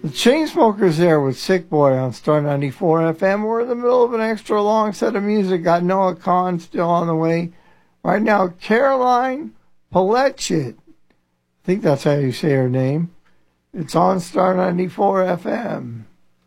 The Chainsmokers there with Sick Boy on Star 94 FM. We're in the middle of an extra long set of music. Got Noah Kahan still on the way. Right now, Caroline Polachek. I think that's how you say her name. It's on Star 94 FM.